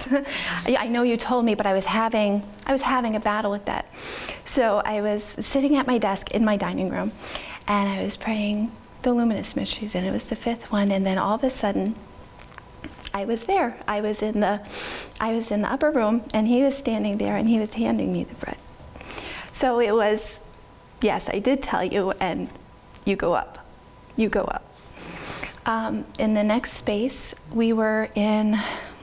I know you told me, but I was having a battle with that. So I was sitting at my desk in my dining room, and I was praying the Luminous Mysteries, and it was the 5th one, and then all of a sudden, I was there. I was in the upper room, and he was standing there, and he was handing me the bread. So it was, yes, I did tell you, and you go up. You go up. In the next space, we were in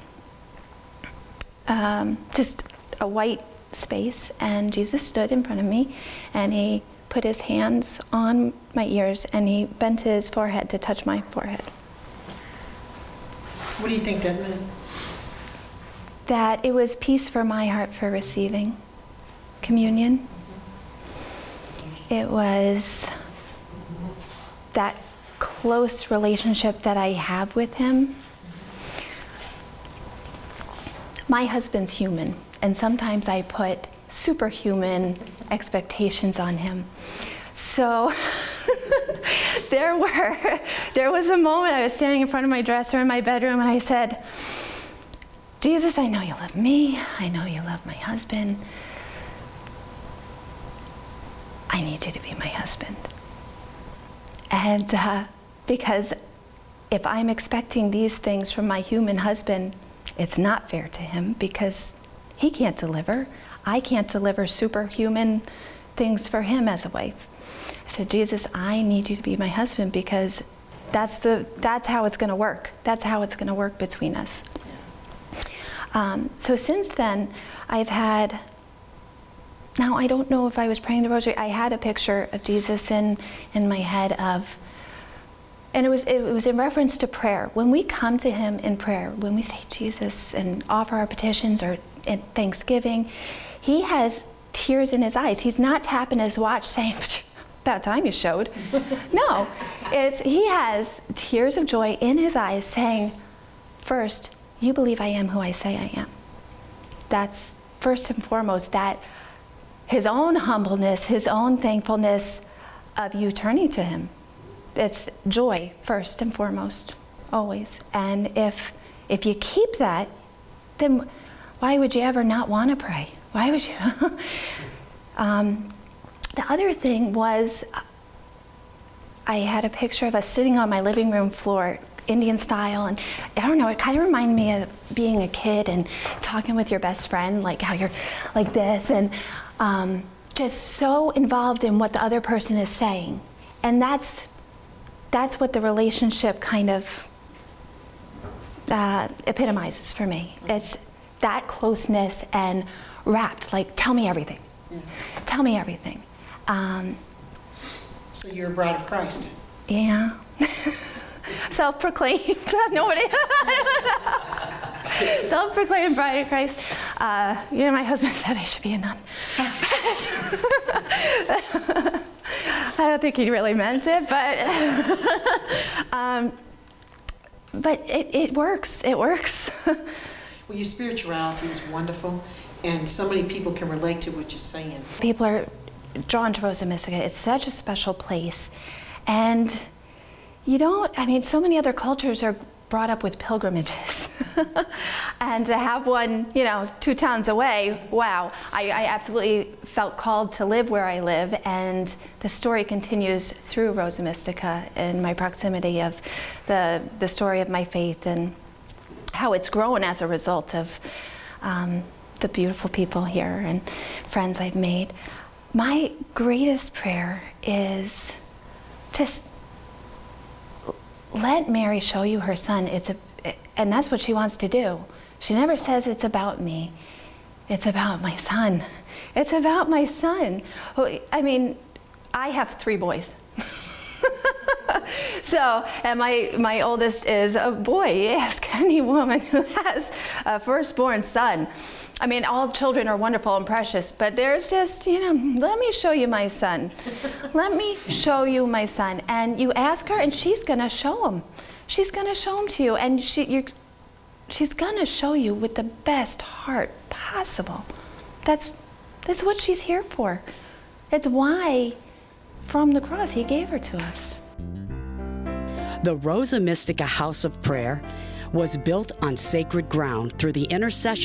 just a white space, and Jesus stood in front of me, and he put his hands on my ears, and he bent his forehead to touch my forehead. What do you think that meant? That it was peace for my heart for receiving communion. It was that close relationship that I have with him. My husband's human, and sometimes I put superhuman expectations on him. So there was a moment I was standing in front of my dresser in my bedroom, and I said, Jesus, I know you love me. I know you love my husband. I need you to be my husband. And because if I'm expecting these things from my human husband, it's not fair to him, because he can't deliver. I can't deliver superhuman things for him as a wife. I said, Jesus, I need you to be my husband, because that's how it's going to work. That's how it's going to work between us. So since then, I've had, now I don't know if I was praying the rosary, I had a picture of Jesus in my head of, and it was in reference to prayer. When we come to him in prayer, when we say Jesus and offer our petitions or in thanksgiving, he has tears in his eyes. He's not tapping his watch saying, about time you showed. No, he has tears of joy in his eyes saying, first, you believe I am who I say I am. That's first and foremost, that his own humbleness, his own thankfulness of you turning to him. It's joy first and foremost, always. And if you keep that, then why would you ever not want to pray? Why would you? The other thing was, I had a picture of us sitting on my living room floor, Indian style, and I don't know, it kind of reminded me of being a kid and talking with your best friend, like how you're like this, and just so involved in what the other person is saying. And that's what the relationship kind of epitomizes for me. It's that closeness and wrapped, like, tell me everything. Yeah. Tell me everything. So you're a bride of Christ. Yeah. Self-proclaimed. Nobody. Self-proclaimed bride of Christ. My husband said I should be a nun. I don't think he really meant it, but it works. It works. Well, your spirituality is wonderful, and so many people can relate to what you're saying. People are drawn to Rosa Mystica. It's such a special place. And so many other cultures are brought up with pilgrimages. And to have one, 2 towns away, wow. I absolutely felt called to live where I live, and the story continues through Rosa Mystica in my proximity of the story of my faith and how it's grown as a result of the beautiful people here and friends I've made. My greatest prayer is just let Mary show you her son. And that's what she wants to do. She never says it's about me. It's about my son. It's about my son. I have 3 boys. So, and my oldest is a boy. Ask any woman who has a firstborn son. All children are wonderful and precious, but there's just, let me show you my son. Let me show you my son. And you ask her, and she's going to show him. She's going to show him to you, and she's going to show you with the best heart possible. That's what she's here for. It's why, from the cross, he gave her to us. The Rosa Mystica House of Prayer was built on sacred ground through the intercession